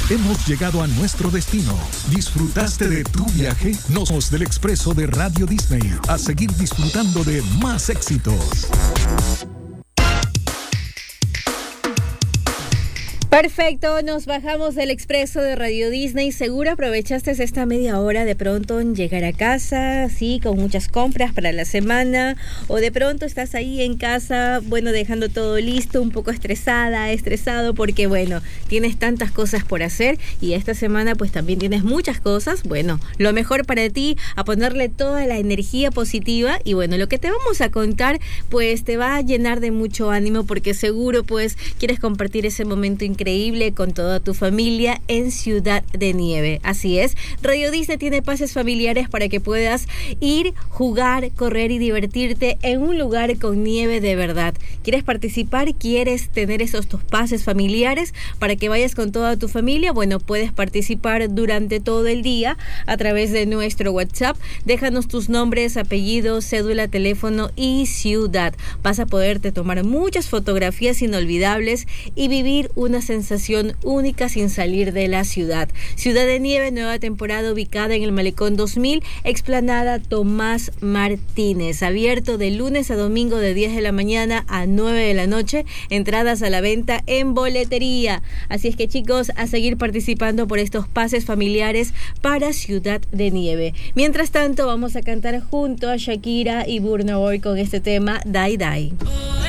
Hemos llegado a nuestro destino. ¿Disfrutaste de tu viaje? Nos vemos del Expreso de Radio Disney. A seguir disfrutando de más éxitos. Perfecto, nos bajamos del Expreso de Radio Disney. Seguro aprovechaste esta media hora de pronto en llegar a casa, sí, con muchas compras para la semana, o de pronto estás ahí en casa, bueno, dejando todo listo, un poco estresado, porque bueno, tienes tantas cosas por hacer y esta semana pues también tienes muchas cosas. Bueno, lo mejor para ti, a ponerle toda la energía positiva, y bueno, lo que te vamos a contar pues te va a llenar de mucho ánimo, porque seguro pues quieres compartir ese momento increíble con toda tu familia en Ciudad de Nieve. Así es, Radio Disney tiene pases familiares para que puedas ir, jugar, correr y divertirte en un lugar con nieve de verdad. ¿Quieres participar? ¿Quieres tener esos tus pases familiares para que vayas con toda tu familia? Bueno, puedes participar durante todo el día a través de nuestro WhatsApp. Déjanos tus nombres, apellidos, cédula, teléfono y ciudad. Vas a poderte tomar muchas fotografías inolvidables y vivir una sensación única sin salir de la ciudad. Ciudad de Nieve, nueva temporada ubicada en el Malecón 2000, explanada Tomás Martínez, abierto de lunes a domingo de 10 de la mañana a 9 de la noche, entradas a la venta en boletería. Así es que chicos, a seguir participando por estos pases familiares para Ciudad de Nieve. Mientras tanto, vamos a cantar junto a Shakira y Burna Boy con este tema Die Die.